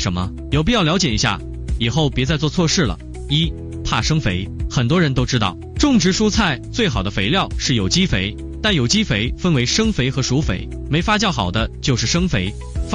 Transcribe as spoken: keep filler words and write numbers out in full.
什么？有必要了解一下，以后别再做错事了。一、怕生肥。很多人都知道，种植蔬菜最好的肥料是有机肥，但有机肥分为生肥和熟肥，没发酵好的就是生肥。